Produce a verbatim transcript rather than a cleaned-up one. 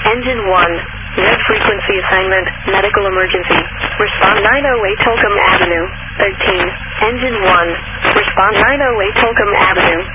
Engine one. Red frequency assignment, medical emergency. Respond nine oh eight Tolcom Avenue. thirteen. Engine one. Respond nine oh eight Tolcom Avenue.